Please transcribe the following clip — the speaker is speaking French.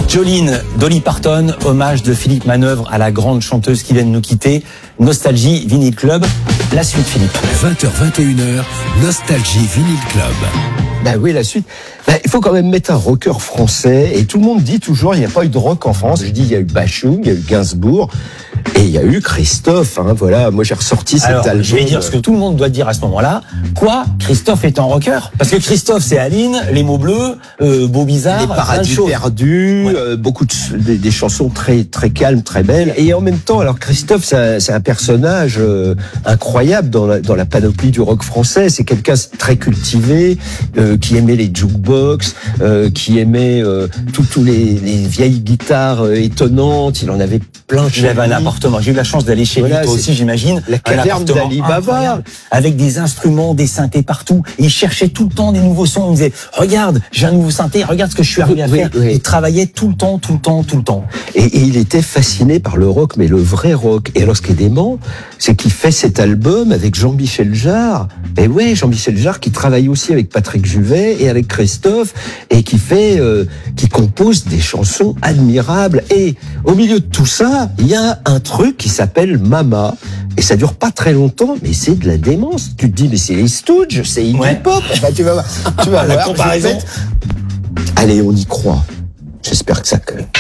Jolene, Dolly Parton, hommage de Philippe Manœuvre à la grande chanteuse qui vient de nous quitter. Nostalgie Vinyl Club. La suite, Philippe. 20h-21h, Nostalgie Vinyl Club. Ben oui, la suite. Il faut quand même mettre un rocker français. Et tout le monde dit toujours, il n'y a pas eu de rock en France. Je dis, il y a eu Bachung, il y a eu Gainsbourg. Et il y a eu Christophe. Voilà, moi j'ai ressorti cet album. Je vais dire ce que tout le monde doit dire à ce moment-là. Quoi ? Christophe est un rocker ? Parce que Christophe, c'est Aline, Les mots bleus, Beau Bizarre, Les paradis perdus, beaucoup des chansons très très calmes, très belles. Et en même temps, alors Christophe, c'est un personnage incroyable dans la panoplie du rock français. C'est quelqu'un très cultivé, qui aimait les jukebox, qui aimait tous les vieilles guitares étonnantes. Il en avait plein. J'avais un appartement. J'ai eu la chance d'aller chez lui, toi aussi, j'imagine. La caverne d'Ali Baba. Avec des instruments, des synthés partout. Et il cherchait tout le temps des nouveaux sons. Il me disait, regarde, j'ai un nouveau synthé, regarde ce que je suis arrivé à faire. Oui. Il travaillait tout le temps. Et il était fasciné par le rock, mais le vrai rock. Et alors, ce qui est dément, c'est qu'il fait cet album avec Jean-Michel Jarre. Et ouais, Jean-Michel Jarre qui travaille aussi avec Patrick Juvet et avec Christophe et qui compose des chansons admirables. Et au milieu de tout ça, il y a un truc qui s'appelle Mama. Et ça dure pas très longtemps, mais c'est de la démence. Tu te dis, mais c'est les Stooges, c'est Iggy Pop. Enfin, tu vas La voir. comparaison. Allez, on y croit. J'espère que ça colle.